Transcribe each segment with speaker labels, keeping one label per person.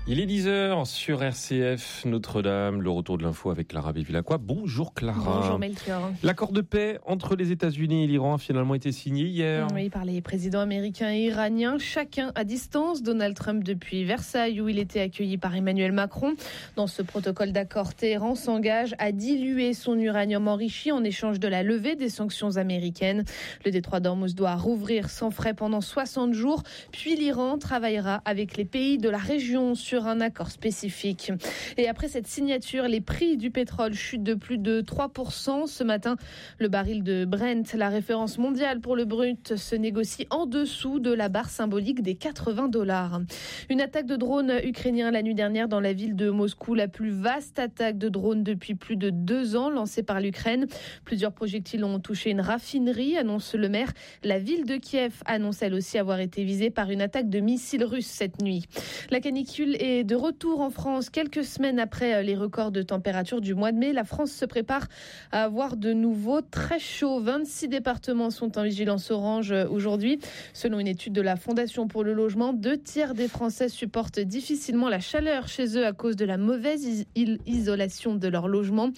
Speaker 1: Il est 10h sur RCF Notre-Dame, le retour de l'info avec Clara Bevilacqua. Bonjour Clara.
Speaker 2: Bonjour Melchior.
Speaker 1: L'accord de paix entre les États-Unis et l'Iran a finalement été signé hier.
Speaker 2: Oui, par les présidents américains et iraniens, chacun à distance. Donald Trump depuis Versailles où il était accueilli par Emmanuel Macron. Dans ce protocole d'accord, Téhéran s'engage à diluer son uranium enrichi en échange de la levée des sanctions américaines. Le détroit d'Ormuz doit rouvrir sans frais pendant 60 jours. Puis l'Iran travaillera avec les pays de la région sur un accord spécifique. Et après cette signature, les prix du pétrole chutent de plus de 3%. Ce matin, le baril de Brent, la référence mondiale pour le brut, se négocie en dessous de la barre symbolique des $80. Une attaque de drones ukrainiens la nuit dernière dans la ville de Moscou, la plus vaste attaque de drones depuis plus de 2 ans lancée par l'Ukraine. Plusieurs projectiles ont touché une raffinerie, annonce le maire. La ville de Kiev annonce elle aussi avoir été visée par une attaque de missiles russes cette nuit. La canicule est de retour en France quelques semaines après les records de température du mois de mai. La France se prépare à avoir de nouveau très chaud. 26 départements sont en vigilance orange aujourd'hui. Selon une étude de la Fondation pour le logement, 2/3 des Français supportent difficilement la chaleur chez eux à cause de la mauvaise isolation de leur logement.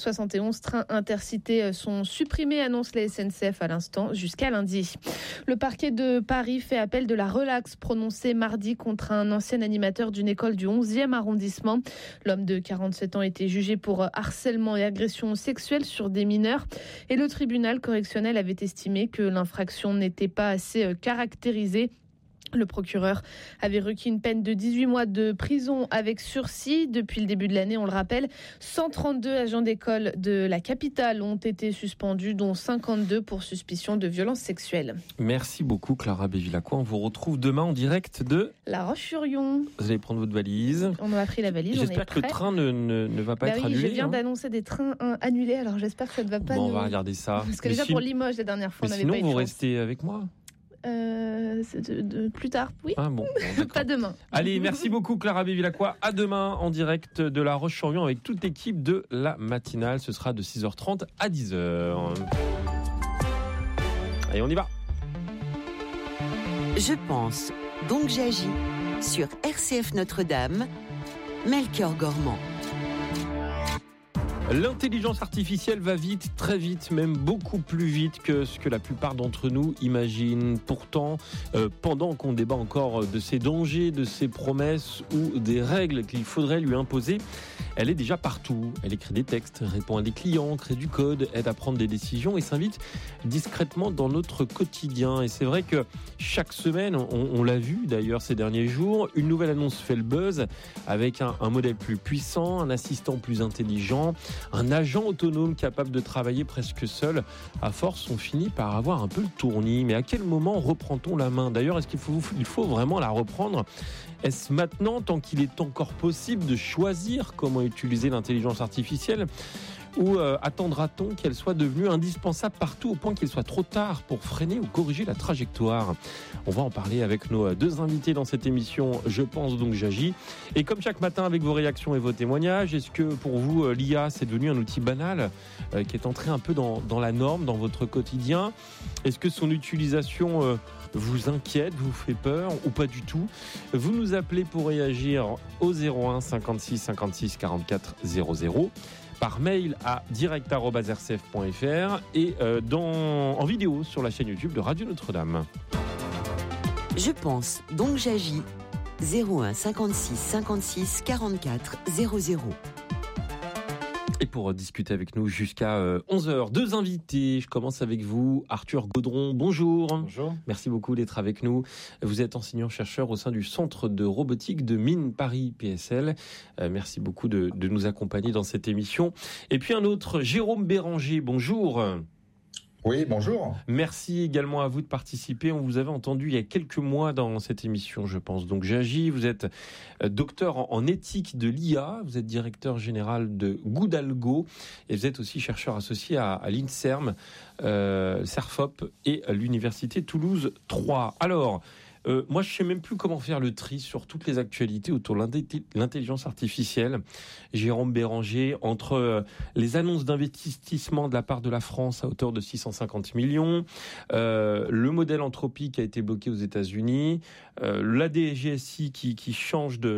Speaker 2: 71 trains intercités sont supprimés, annonce la SNCF à l'instant, jusqu'à lundi. Le parquet de Paris fait appel de la relaxe prononcée mardi contre un ancien animateur d'une école du 11e arrondissement. L'homme de 47 ans était jugé pour harcèlement et agression sexuelle sur des mineurs. Et le tribunal correctionnel avait estimé que l'infraction n'était pas assez caractérisée. Le procureur avait requis une peine de 18 mois de prison avec sursis. Depuis le début de l'année, on le rappelle, 132 agents d'école de la capitale ont été suspendus, dont 52 pour suspicion de violences sexuelles.
Speaker 1: Merci beaucoup Clara Bevilacqua. On vous retrouve demain en direct de
Speaker 2: La Roche-sur-Yon.
Speaker 1: Vous allez prendre votre valise.
Speaker 2: On a pris la valise.
Speaker 1: J'espère que le train ne va pas être annulé.
Speaker 2: Je viens d'annoncer des trains annulés, alors j'espère que ça ne va pas.
Speaker 1: Bon, on va regarder ça.
Speaker 2: Parce que déjà pour Limoges la dernière fois, on n'avait pas eu de chance.
Speaker 1: Sinon, vous restez avec moi.
Speaker 2: Plus tard, oui.
Speaker 1: Ah bon,
Speaker 2: pas demain.
Speaker 1: Allez, merci beaucoup Clara Bevilacqua. À demain en direct de La Roche-sur-Yon avec toute l'équipe de la matinale. Ce sera de 6h30 à 10h. Allez, on y va.
Speaker 3: Je pense, donc j'agis sur RCF Notre-Dame. Melchior Gormand.
Speaker 1: L'intelligence artificielle va vite, très vite, même beaucoup plus vite que ce que la plupart d'entre nous imaginent. Pourtant, pendant qu'on débat encore de ses dangers, de ses promesses ou des règles qu'il faudrait lui imposer, elle est déjà partout. Elle écrit des textes, répond à des clients, crée du code, aide à prendre des décisions et s'invite discrètement dans notre quotidien. Et c'est vrai que chaque semaine, on l'a vu d'ailleurs ces derniers jours, une nouvelle annonce fait le buzz avec un modèle plus puissant, un assistant plus intelligent, un agent autonome capable de travailler presque seul. À force, on finit par avoir un peu le tournis. Mais à quel moment reprend-on la main ? D'ailleurs, est-ce qu'il faut vraiment la reprendre ? Est-ce maintenant, tant qu'il est encore possible de choisir comment utiliser l'intelligence artificielle ? Ou attendra-t-on qu'elle soit devenue indispensable partout au point qu'il soit trop tard pour freiner ou corriger la trajectoire ? On va en parler avec nos 2 invités dans cette émission Je pense donc j'agis. Et comme chaque matin avec vos réactions et vos témoignages, est-ce que pour vous l'IA c'est devenu un outil banal qui est entré un peu dans la norme, dans votre quotidien ? Est-ce que son utilisation vous inquiète, vous fait peur ou pas du tout ? Vous nous appelez pour réagir au 01 56 56 44 00. Par mail à direct@rcf.fr et en vidéo sur la chaîne YouTube de Radio Notre-Dame.
Speaker 3: Je pense, donc j'agis. 01 56 56 44 00.
Speaker 1: Et pour discuter avec nous jusqu'à 11h, 2 invités. Je commence avec vous, Arthur Gaudron. Bonjour.
Speaker 4: Bonjour.
Speaker 1: Merci beaucoup d'être avec nous. Vous êtes enseignant-chercheur au sein du Centre de robotique de Mines Paris PSL. Merci beaucoup de nous accompagner dans cette émission. Et puis un autre, Jérôme Béranger. Bonjour.
Speaker 4: Oui, bonjour.
Speaker 1: Merci également à vous de participer. On vous avait entendu il y a quelques mois dans cette émission, je pense. Donc j'agis. Vous êtes docteur en éthique de l'IA. Vous êtes directeur général de Goodalgo et vous êtes aussi chercheur associé à l'INSERM, CERFOP et l'Université Toulouse 3. Alors, moi, je sais même plus comment faire le tri sur toutes les actualités autour de l'intelligence artificielle. Jérôme Béranger, entre les annonces d'investissement de la part de la France à hauteur de 650 millions, le modèle Anthropique qui a été bloqué aux États-Unis, la DGSI qui change